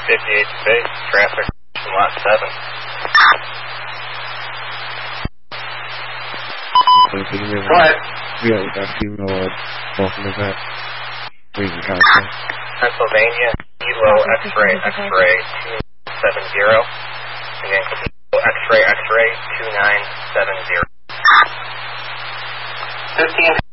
58 space, traffic, lot 7. What? Yeah, we got a few welcome to that. Reason contact. Pennsylvania, Kilo X-ray, X-ray 270. Again, Kilo X-ray, X-ray 2970. 15.